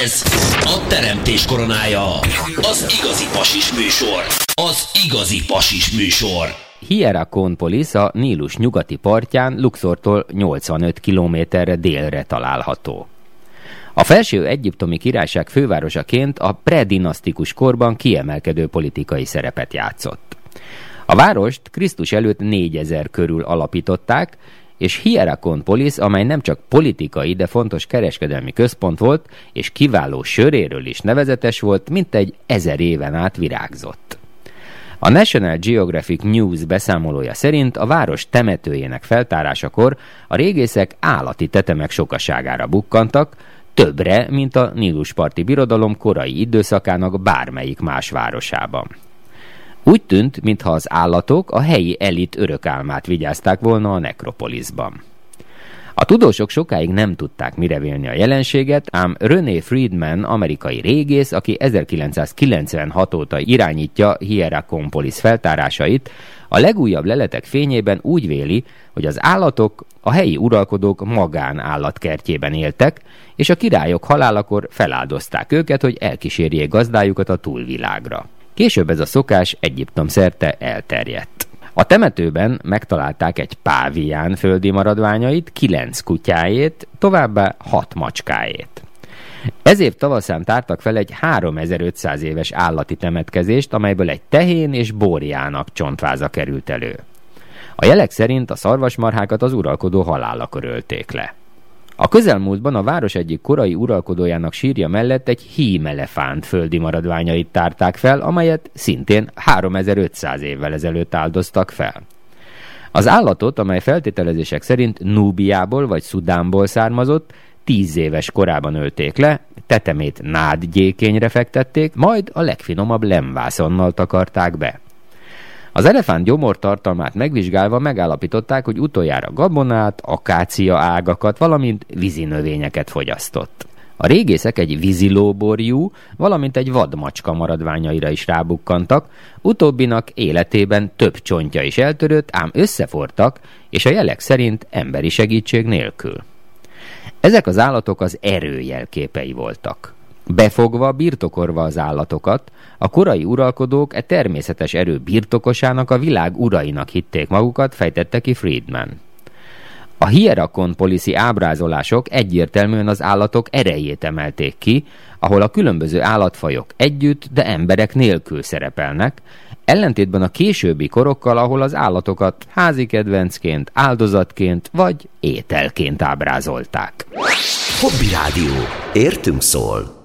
Ez a teremtés koronája. Az igazi pasis műsor. Az igazi pasis műsor. Hierakonpolis a Nílus nyugati partján Luxortól 85 kilométerre délre található. A Felső Egyiptomi Királyság fővárosaként a predinasztikus korban kiemelkedő politikai szerepet játszott. A várost Krisztus előtt 4000 körül alapították, és Hierakonpolis, amely nem csak politikai, de fontos kereskedelmi központ volt, és kiváló söréről is nevezetes volt, mintegy 1000 éven át virágzott. A National Geographic News beszámolója szerint a város temetőjének feltárásakor a régészek állati tetemek sokaságára bukkantak, többre, mint a Nílusparti Birodalom korai időszakának bármelyik más városában. Úgy tűnt, mintha az állatok a helyi elit örökálmát vigyázták volna a nekropoliszban. A tudósok sokáig nem tudták mire vélni a jelenséget, ám René Friedman, amerikai régész, aki 1996 óta irányítja Hierakonpolis feltárásait, a legújabb leletek fényében úgy véli, hogy az állatok a helyi uralkodók magánállatkertjében éltek, és a királyok halálakor feláldozták őket, hogy elkísérjék gazdájukat a túlvilágra. Később ez a szokás Egyiptom szerte elterjedt. A temetőben megtalálták egy pávián földi maradványait, 9 kutyájét, továbbá 6 macskájét. Ez év tavaszán tártak fel egy 3500 éves állati temetkezést, amelyből egy tehén és bórjának csontváza került elő. A jelek szerint a szarvasmarhákat az uralkodó halálakor ölték le. A közelmúltban a város egyik korai uralkodójának sírja mellett egy hímelefánt földi maradványait tárták fel, amelyet szintén 3500 évvel ezelőtt áldoztak fel. Az állatot, amely feltételezések szerint Núbiából vagy Szudánból származott, 10 éves korában ölték le, tetemét nádgyékényre fektették, majd a legfinomabb lemvászonnal takarták be. Az elefánt gyomortartalmát megvizsgálva megállapították, hogy utoljára gabonát, akácia ágakat, valamint vízinövényeket fogyasztott. A régészek egy vízilóborjú, valamint egy vadmacska maradványaira is rábukkantak, utóbbinak életében több csontja is eltörött, ám összefortak, és a jelek szerint emberi segítség nélkül. Ezek az állatok az erő jelképei voltak. Befogva, birtokolva az állatokat, a korai uralkodók e természetes erő birtokosának, a világ urainak hitték magukat, fejtette ki Friedman. A hierakonpoliszi ábrázolások egyértelműen az állatok erejét emelték ki, ahol a különböző állatfajok együtt, de emberek nélkül szerepelnek, ellentétben a későbbi korokkal, ahol az állatokat házi kedvencként, áldozatként vagy ételként ábrázolták. Hobby Rádió. Értünk szól.